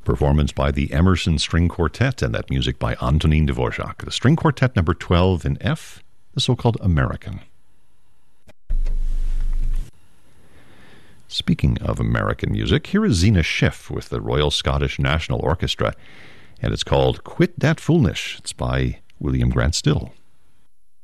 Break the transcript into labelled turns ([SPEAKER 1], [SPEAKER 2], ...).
[SPEAKER 1] Performance by the Emerson String Quartet, and that music by Antonin Dvorak. The String Quartet number 12 in F, the so-called American. Speaking of American music, here is Zena Schiff with the Royal Scottish National Orchestra, and it's called Quit Dat Foolnish. It's by William Grant Still.